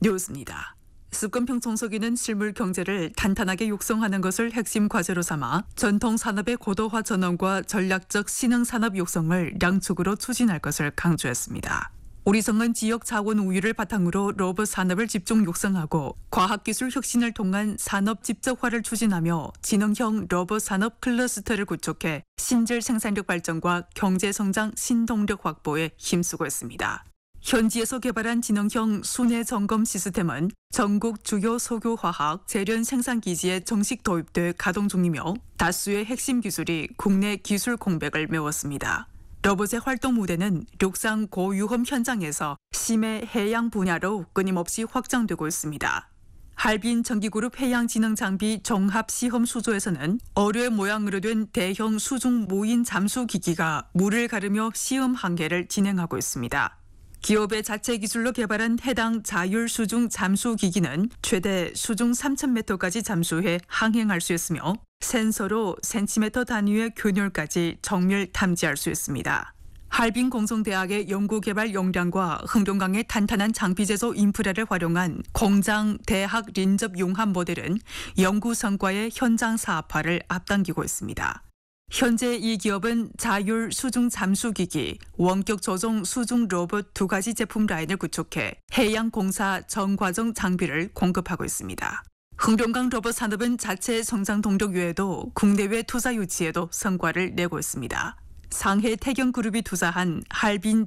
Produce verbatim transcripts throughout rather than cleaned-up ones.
뉴스입니다. 습관평 청소기는 실물 경제를 탄탄하게 육성하는 것을 핵심 과제로 삼아 전통 산업의 고도화 전환과 전략적 신흥 산업 육성을 양축으로 추진할 것을 강조했습니다. 우리성은 지역 자원 우위를 바탕으로 로봇 산업을 집중 육성하고 과학기술 혁신을 통한 산업 집적화를 추진하며 지능형 로봇 산업 클러스터를 구축해 신질 생산력 발전과 경제성장 신동력 확보에 힘쓰고 있습니다. 현지에서 개발한 지능형 순회 점검 시스템은 전국 주요 석유화학 제련 생산 기지에 정식 도입돼 가동 중이며 다수의 핵심 기술이 국내 기술 공백을 메웠습니다. 로봇의 활동 무대는 육상 고위험 현장에서 심해 해양 분야로 끊임없이 확장되고 있습니다. 할빈 전기그룹 해양지능장비 종합시험 수조에서는 어뢰 모양으로 된 대형 수중 무인 잠수 기기가 물을 가르며 시험 한계를 진행하고 있습니다. 기업의 자체 기술로 개발한 해당 자율 수중 잠수 기기는 최대 수중 삼천 미터까지 잠수해 항행할 수 있으며 센서로 센티미터 단위의 균열까지 정밀 탐지할 수 있습니다. 할빈 공성대학의 연구개발 역량과 흥룡강의 탄탄한 장비 제조 인프라를 활용한 공장 대학 린접 융합 모델은 연구 성과의 현장 사업화를 앞당기고 있습니다. 현재 이 기업은 자율 수중 잠수기기, 원격 조종 수중 로봇 두 가지 제품 라인을 구축해 해양공사 전과정 장비를 공급하고 있습니다. 흥룡강 로봇 산업은 자체 성장 동력 외에도 국내외 투자 유치에도 성과를 내고 있습니다. 상해 태경그룹이 투자한 할빈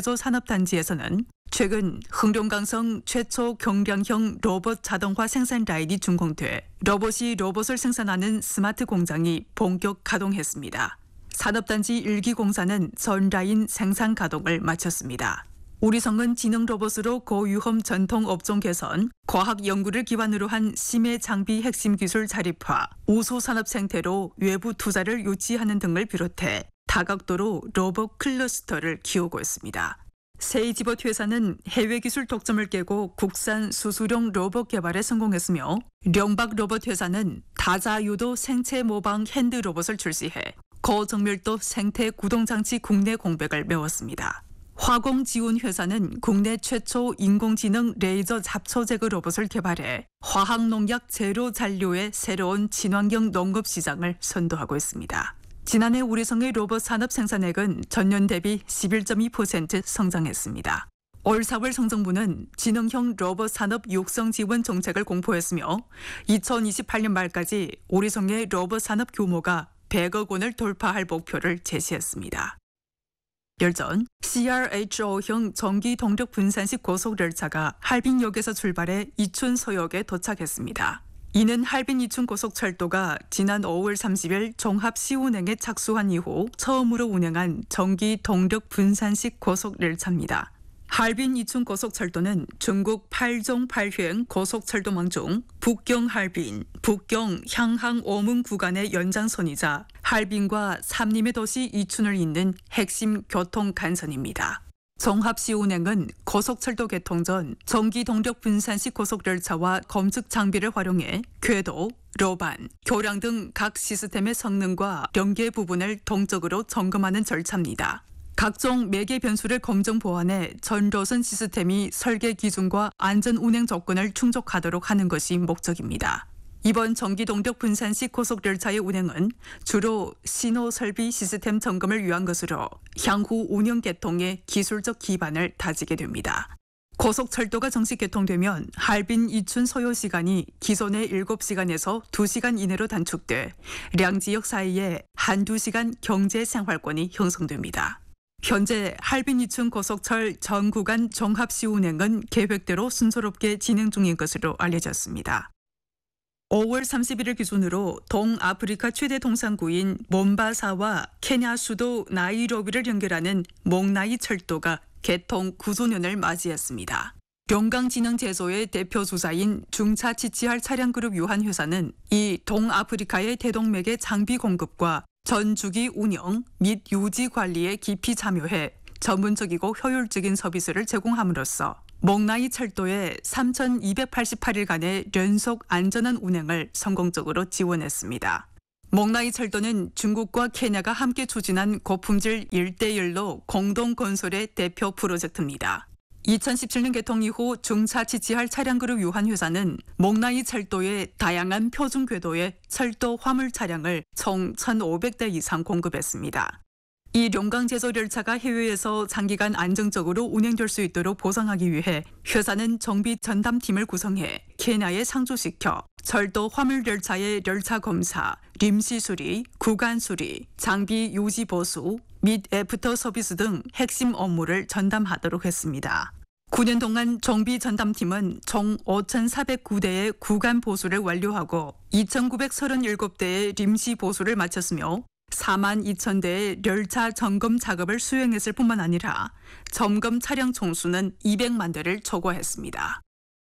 지능제조산업단지에서는 최근 흥룡강성 최초 경량형 로봇 자동화 생산 라인이 준공돼 로봇이 로봇을 생산하는 스마트 공장이 본격 가동했습니다. 산업단지 일 기 공사는 전 라인 생산 가동을 마쳤습니다. 우리성은 지능 로봇으로 고위험 전통 업종 개선, 과학 연구를 기반으로 한 심해 장비 핵심 기술 자립화, 우수 산업 생태로 외부 투자를 유치하는 등을 비롯해 다각도로 로봇 클러스터를 키우고 있습니다. 세이지봇 회사는 해외 기술 독점을 깨고 국산 수수용 로봇 개발에 성공했으며 령박 로봇 회사는 다자유도 생체 모방 핸드 로봇을 출시해 고정밀도 생태 구동장치 국내 공백을 메웠습니다. 화공지운 회사는 국내 최초 인공지능 레이저 잡초 제거 로봇을 개발해 화학농약 제로 잔류의 새로운 친환경 농업 시장을 선도하고 있습니다. 지난해 우리성의 로봇 산업 생산액은 전년 대비 십일 점 이 퍼센트 성장했습니다. 올 사월 성정부는 지능형 로봇 산업 육성 지원 정책을 공포했으며 이천이십팔 년 말까지 우리성의 로봇 산업 규모가 백억 원을 돌파할 목표를 제시했습니다. 열전 씨알에이치오형 전기 동력 분산식 고속열차가 할빈역에서 출발해 이춘 서역에 도착했습니다. 이는 할빈 이춘 고속철도가 지난 오월 삼십일 종합시운행에 착수한 이후 처음으로 운행한 전기 동력 분산식 고속열차입니다. 할빈 이춘 고속철도는 중국 팔 종 팔 횡 고속철도망 중 북경 할빈, 북경 향항 오문 구간의 연장선이자 할빈과 삼림의 도시 이춘을 잇는 핵심 교통 간선입니다. 종합시운행은 고속철도 개통 전 전기 동력 분산식 고속열차와 검측 장비를 활용해 궤도, 로반, 교량 등 각 시스템의 성능과 연계 부분을 동적으로 점검하는 절차입니다. 각종 매개 변수를 검증 보완해 전 로선 시스템이 설계 기준과 안전 운행 조건을 충족하도록 하는 것이 목적입니다. 이번 전기동력 분산식 고속열차의 운행은 주로 신호 설비 시스템 점검을 위한 것으로 향후 운영 개통의 기술적 기반을 다지게 됩니다. 고속철도가 정식 개통되면 할빈 이춘 소요 시간이 기존의 일곱 시간에서 두 시간 이내로 단축돼 량 지역 사이에 한두 시간 경제 생활권이 형성됩니다. 현재 할빈 이춘 고속철 전 구간 종합시 운행은 계획대로 순조롭게 진행 중인 것으로 알려졌습니다. 오월 삼십일일 기준으로 동아프리카 최대 동산구인 몬바사와 케냐 수도 나이로비를 연결하는 몽나이 철도가 개통 구 주년을 맞이했습니다. 용강진흥제조의 대표 주사인 중차 지치할 차량그룹 유한회사는 이 동아프리카의 대동맥의 장비 공급과 전 주기 운영 및 유지 관리에 깊이 참여해 전문적이고 효율적인 서비스를 제공함으로써 몽나이 철도의 삼천이백팔십팔 일간의 연속 안전한 운행을 성공적으로 지원했습니다. 몽나이 철도는 중국과 케냐가 함께 추진한 고품질 일 대 일로 공동 건설의 대표 프로젝트입니다. 이천십칠 년 개통 이후 중차 지치할 차량그룹 유한회사는 목나이 철도의 다양한 표준 궤도의 철도 화물 차량을 총 천오백 대 이상 공급했습니다. 이 용강 제조 열차가 해외에서 장기간 안정적으로 운행될 수 있도록 보상하기 위해 회사는 정비 전담팀을 구성해 케냐에 상주시켜 철도 화물 열차의 열차 검사, 임시 수리, 구간 수리, 장비 유지 보수 및 애프터 서비스 등 핵심 업무를 전담하도록 했습니다. 구 년 동안 정비 전담팀은 총 오천사백구 대의 구간 보수를 완료하고 이천구백삼십칠 대의 임시 보수를 마쳤으며 사만 이천 대의 열차 점검 작업을 수행했을 뿐만 아니라 점검 차량 총수는 이백만 대를 초과했습니다.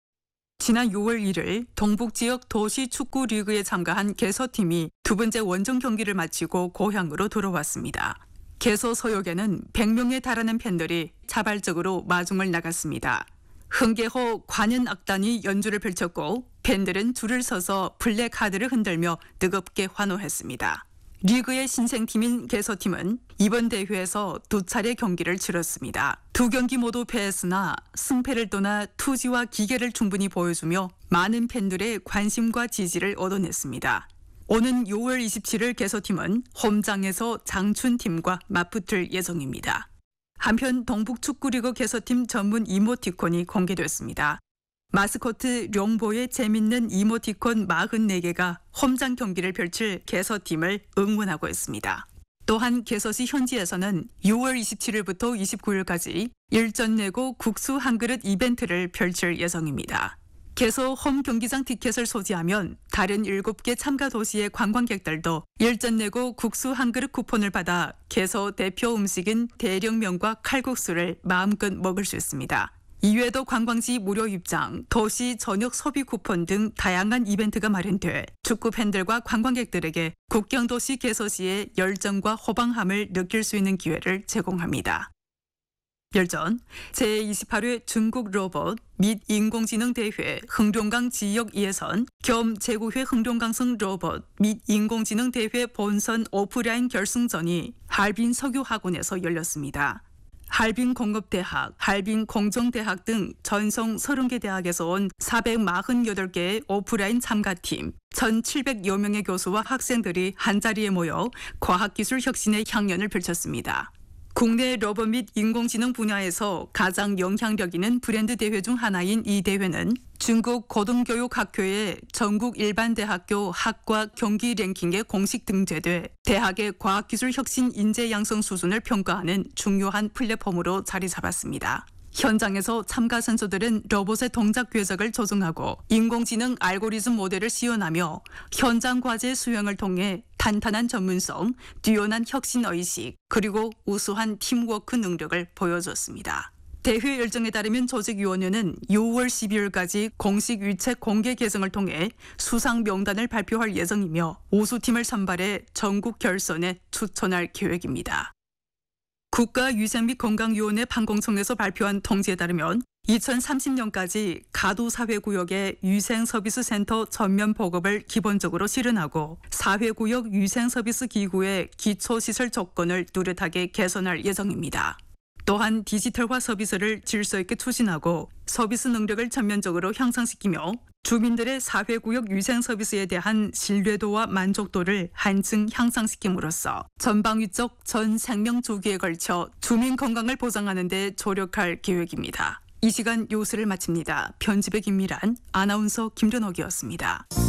지난 유월 일일 동북지역 도시축구리그에 참가한 개소팀이 두 번째 원정 경기를 마치고 고향으로 돌아왔습니다. 개소 서역에는 백 명에 달하는 팬들이 자발적으로 마중을 나갔습니다. 흥계호 관현 악단이 연주를 펼쳤고 팬들은 줄을 서서 플래카드를 흔들며 뜨겁게 환호했습니다. 리그의 신생팀인 개소팀은 이번 대회에서 두 차례 경기를 치렀습니다. 두 경기 모두 패했으나 승패를 떠나 투지와 기계를 충분히 보여주며 많은 팬들의 관심과 지지를 얻어냈습니다. 오는 유월 이십칠일 개소팀은 홈장에서 장춘팀과 맞붙을 예정입니다. 한편 동북축구리그 개소팀 전문 이모티콘이 공개됐습니다. 마스코트 룡보의 재밌는 이모티콘 사십사 개가 홈장 경기를 펼칠 개소팀을 응원하고 있습니다. 또한 개소시 현지에서는 유월 이십칠일부터 이십구일까지 일전 내고 국수 한 그릇 이벤트를 펼칠 예정입니다. 개소 홈 경기장 티켓을 소지하면 다른 일곱 개 참가 도시의 관광객들도 일전 내고 국수 한 그릇 쿠폰을 받아 개소 대표 음식인 대령면과 칼국수를 마음껏 먹을 수 있습니다. 이외에도 관광지 무료 입장, 도시 저녁 소비 쿠폰 등 다양한 이벤트가 마련돼 축구 팬들과 관광객들에게 국경도시 개소시의 열정과 호방함을 느낄 수 있는 기회를 제공합니다. 열전 제이십팔 회 중국 로봇 및 인공지능 대회 흥룡강 지역 예선 겸 제구 회 흥룡강성 로봇 및 인공지능 대회 본선 오프라인 결승전이 할빈 석유학원에서 열렸습니다. 할빈 공업대학, 할빈 공정대학 등 전성 서른 개 대학에서 온 사백사십팔 개의 오프라인 참가팀, 천칠백여 명의 교수와 학생들이 한자리에 모여 과학기술 혁신의 향연을 펼쳤습니다. 국내 로봇 및 인공지능 분야에서 가장 영향력 있는 브랜드 대회 중 하나인 이 대회는 중국 고등교육학교의 전국 일반대학교 학과 경기 랭킹에 공식 등재돼 대학의 과학기술 혁신 인재 양성 수준을 평가하는 중요한 플랫폼으로 자리 잡았습니다. 현장에서 참가 선수들은 로봇의 동작 궤적을 조정하고 인공지능 알고리즘 모델을 시연하며 현장 과제 수행을 통해 탄탄한 전문성, 뛰어난 혁신의식, 그리고 우수한 팀워크 능력을 보여줬습니다. 대회 일정에 따르면 조직위원회는 유월 십이일까지 공식 위책 공개 개정을 통해 수상 명단을 발표할 예정이며 우수팀을 선발해 전국 결선에 추천할 계획입니다. 국가위생 및 건강위원회 판공청에서 발표한 통지에 따르면 이천삼십 년까지 가두사회구역의 위생서비스센터 전면 보급을 기본적으로 실현하고 사회구역 위생서비스기구의 기초시설 조건을 뚜렷하게 개선할 예정입니다. 또한 디지털화 서비스를 질서 있게 추진하고 서비스 능력을 전면적으로 향상시키며 주민들의 사회구역 위생서비스에 대한 신뢰도와 만족도를 한층 향상시킴으로써 전방위적 전 생명주기에 걸쳐 주민 건강을 보장하는 데 조력할 계획입니다. 이 시간 뉴스를 마칩니다. 편집의 김미란, 아나운서 김준옥이었습니다.